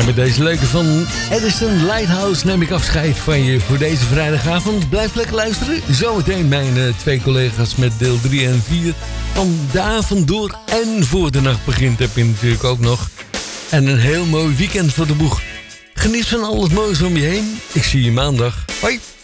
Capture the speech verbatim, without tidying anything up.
Met deze leuke van Edison Lighthouse neem ik afscheid van je voor deze vrijdagavond. Blijf lekker luisteren. Zometeen mijn uh, twee collega's met deel drie en vier van de avond door en voor de nacht begint heb je natuurlijk ook nog. En een heel mooi weekend voor de boeg. Geniet van alles moois om je heen. Ik zie je maandag. Hoi!